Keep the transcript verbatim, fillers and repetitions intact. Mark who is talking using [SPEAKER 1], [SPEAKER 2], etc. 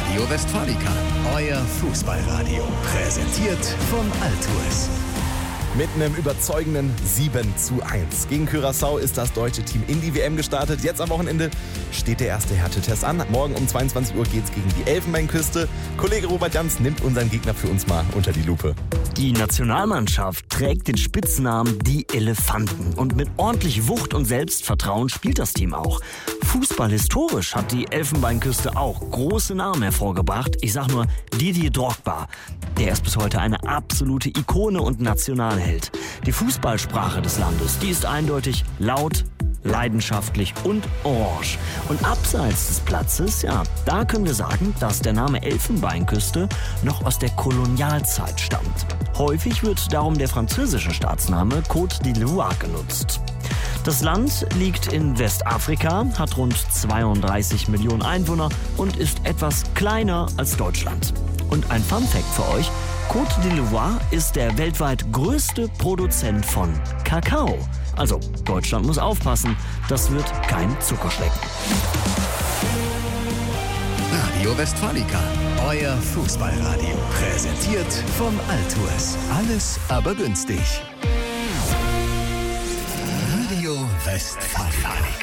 [SPEAKER 1] Radio Westfalica, euer Fußballradio. Präsentiert von Altues.
[SPEAKER 2] Mit einem überzeugenden sieben zu eins. Gegen Curaçao ist das deutsche Team in die W M gestartet. Jetzt am Wochenende steht der erste Härtetest an. Morgen um zweiundzwanzig Uhr geht's gegen die Elfenbeinküste. Kollege Robert Jans nimmt unseren Gegner für uns mal unter die Lupe.
[SPEAKER 3] Die Nationalmannschaft trägt den Spitznamen Die Elefanten. Und mit ordentlich Wucht und Selbstvertrauen spielt das Team auch. Fußballhistorisch hat die Elfenbeinküste auch große Namen hervorgebracht. Ich sag nur Didier Drogba. Der ist bis heute eine absolute Ikone und Nationalheld. Die Fußballsprache des Landes, die ist eindeutig laut, leidenschaftlich und orange. Und abseits des Platzes, ja, da können wir sagen, dass der Name Elfenbeinküste noch aus der Kolonialzeit stammt. Häufig wird darum der französische Staatsname Côte d'Ivoire genutzt. Das Land liegt in Westafrika, hat rund zweiunddreißig Millionen Einwohner und ist etwas kleiner als Deutschland. Und ein Funfact für euch: Côte d'Ivoire ist der weltweit größte Produzent von Kakao. Also Deutschland muss aufpassen, das wird kein Zuckerschlecken.
[SPEAKER 1] Radio Westfalica, euer Fußballradio. Präsentiert von Altues. Alles aber günstig. Radio Westfalica.